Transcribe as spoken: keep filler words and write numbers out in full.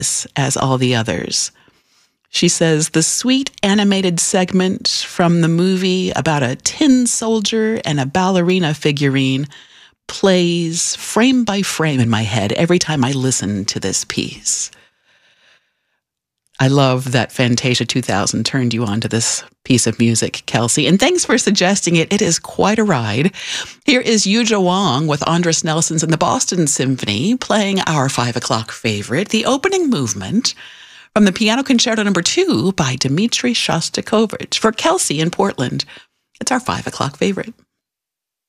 as all the others. She says the sweet animated segment from the movie about a tin soldier and a ballerina figurine plays frame by frame in my head every time I listen to this piece. I love that Fantasia two thousand turned you on to this piece of music, Kelsey. And thanks for suggesting it. It is quite a ride. Here is Yuja Wong with Andris Nelson's and the Boston Symphony playing our five o'clock favorite, the opening movement from the Piano Concerto Number Two by Dmitri Shostakovich. For Kelsey in Portland, it's our five o'clock favorite.